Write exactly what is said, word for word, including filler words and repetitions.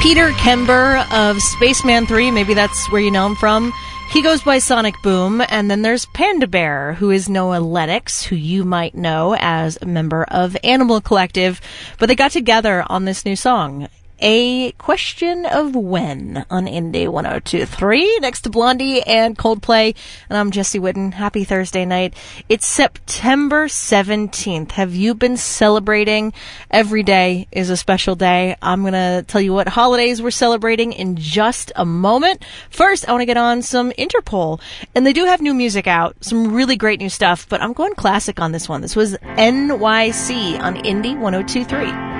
Peter Kember of Spaceman three, maybe that's where you know him from. He goes by Sonic Boom, and then there's Panda Bear, who is Noah Lennox, who you might know as a member of Animal Collective, but they got together on this new song. A Question of When on Indie one oh two point three, next to Blondie and Coldplay. And I'm Jesse Whitten. Happy Thursday night. It's September seventeenth. Have you been celebrating? Every day is a special day. I'm going to tell you what holidays we're celebrating in just a moment. First, I want to get on some Interpol. And they do have new music out. Some really great new stuff. But I'm going classic on this one. This was N Y C on Indie one oh two point three.